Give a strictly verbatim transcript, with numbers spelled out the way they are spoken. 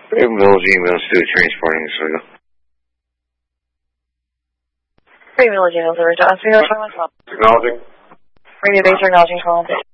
Acknowledging Mountain State transporting this right now. Acknowledging Osaka to Osaka. Acknowledging. Radio base acknowledging call.